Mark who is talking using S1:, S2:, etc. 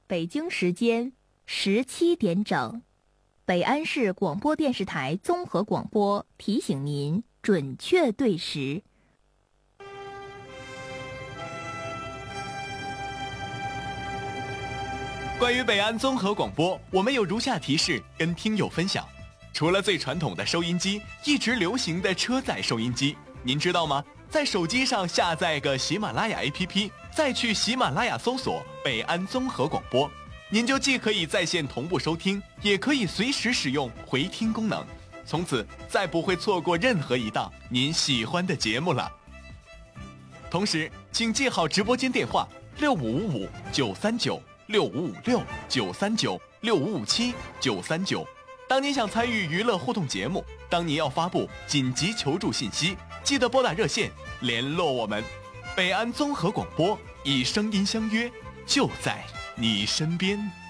S1: 北京时间17点整，北安市广播电视台综合广播提醒您准确对时。
S2: 关于北安综合广播，我们有如下提示跟听友分享：除了最传统的收音机，一直流行的车载收音机，您知道吗？在手机上下载个喜马拉雅 APP， 再去喜马拉雅搜索北安综合广播，您就既可以在线同步收听，也可以随时使用回听功能，从此再不会错过任何一档您喜欢的节目了。同时请记好直播间电话6555-939-6556-939-6557-939。当您想参与娱乐互动节目，当您要发布紧急求助信息，记得拨打热线联络我们。北安综合广播，以声音相约，就在你身边。